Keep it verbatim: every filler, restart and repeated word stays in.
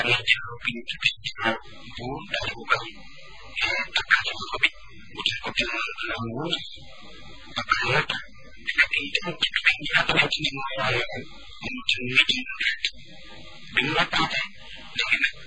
Pengajar pintar bu dari bukan terkadang lebih mudah kopian namun apabila tidak kita atau mungkin yang lain mungkin media dengan apa dengan